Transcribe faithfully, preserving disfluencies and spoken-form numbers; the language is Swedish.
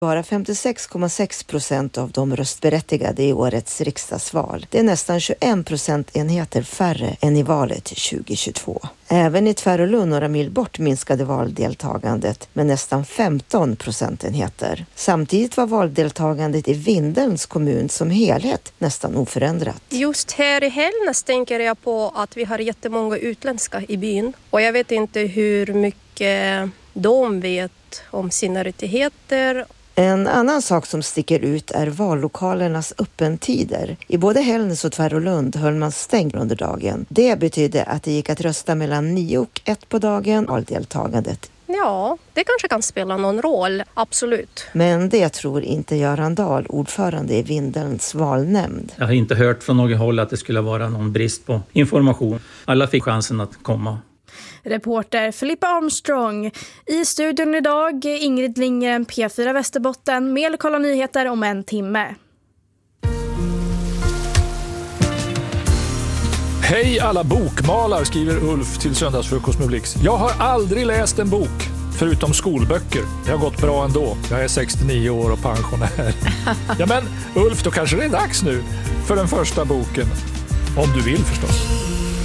Bara femtiosex komma sex procent av de röstberättigade i årets riksdagsval. Det är nästan tjugoen procentenheter färre än i valet tjugohundratjugotvå. Även i Tvärålund, några mil bort, minskade valdeltagandet med nästan femton procentenheter. Samtidigt var valdeltagandet i Vindelns kommun som helhet nästan oförändrat. Just här i Hällnäs tänker jag på att vi har jättemånga utländska i byn. Och jag vet inte hur mycket de vet om sina rättigheter. En annan sak som sticker ut är vallokalernas öppentider. I både Hällnäs och Tvärålund höll man stängt under dagen. Det betydde att det gick att rösta mellan nio och ett på dagen. Valdeltagandet. Ja, det kanske kan spela någon roll, absolut. Men det tror inte Göran Dahl, ordförande i Vindelns valnämnd. Jag har inte hört från något håll att det skulle vara någon brist på information. Alla fick chansen att komma. Reporter Filippa Armstrong. I studion idag Ingrid Lindgren, P fyra Västerbotten, med lokala nyheter om en timme. Hej alla bokmalar, skriver Ulf till Söndagsfrukost med Blix. Jag har aldrig läst en bok, förutom skolböcker. Det har gått bra ändå. Jag är sextionio år och pensionär. Ja men Ulf, då kanske det är dags nu för den första boken. Om du vill förstås.